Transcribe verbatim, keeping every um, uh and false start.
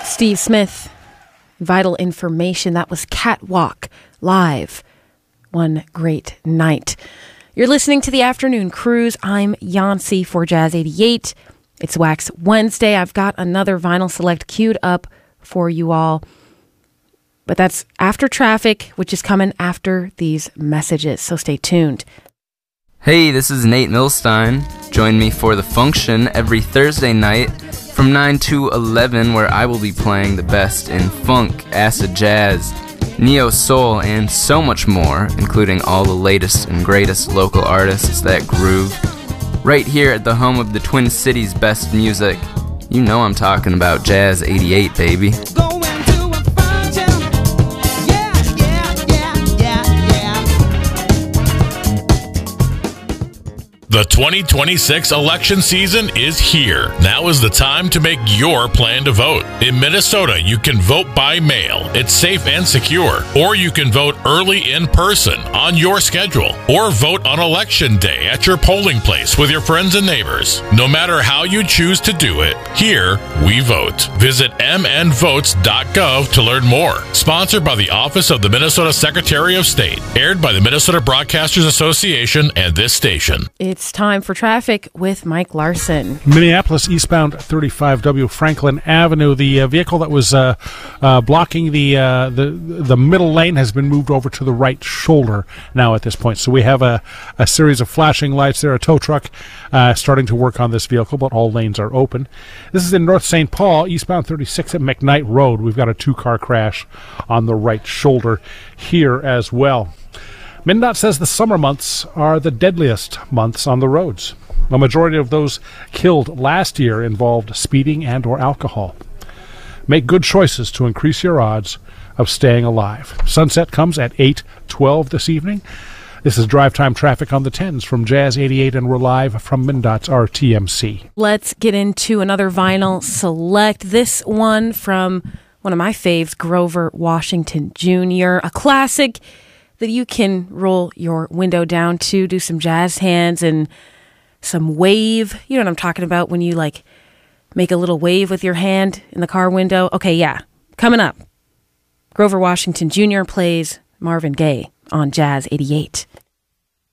Steve Smith, Vital Information. That was Catwalk live. One great night. You're listening to the Afternoon Cruise. I'm Yancey for Jazz eighty-eight. It's Wax Wednesday. I've got another Vinyl Select queued up for you all. But that's after traffic, which is coming after these messages. So stay tuned. Hey, this is Nate Milstein. Join me for The Function every Thursday night from nine to eleven, where I will be playing the best in funk, acid jazz, neo soul, and so much more, including all the latest and greatest local artists that groove. Right here at the home of the Twin Cities' best music. You know I'm talking about Jazz eighty-eight, baby. The twenty twenty-six election season is here. Now is the time to make your plan to vote. In Minnesota, you can vote by mail. It's safe and secure. Or you can vote early in person on your schedule. Or vote on election day at your polling place with your friends and neighbors. No matter how you choose to do it, here we vote. Visit m n votes dot gov to learn more. Sponsored by the Office of the Minnesota Secretary of State. Aired by the Minnesota Broadcasters Association and this station. It's time for traffic with Mike Larson. Minneapolis eastbound thirty-five W Franklin Avenue. The uh, vehicle that was uh, uh, blocking the, uh, the the middle lane has been moved over to the right shoulder now at this point. So we have a, a series of flashing lights there, a tow truck uh, starting to work on this vehicle, but all lanes are open. This is in North Saint Paul, eastbound thirty-six at McKnight Road. We've got a two-car crash on the right shoulder here as well. MnDOT says the summer months are the deadliest months on the roads. A majority of those killed last year involved speeding and or alcohol. Make good choices to increase your odds of staying alive. Sunset comes at eight twelve this evening. This is Drive Time Traffic on the tens from Jazz eighty-eight, and we're live from MnDOT's R T M C. Let's get into another Vinyl Select. This one from one of my faves, Grover Washington Junior A classic that you can roll your window down to, do some jazz hands and some wave. You know what I'm talking about when you like make a little wave with your hand in the car window? Okay, yeah. Coming up, Grover Washington Junior plays Marvin Gaye on Jazz eighty-eight.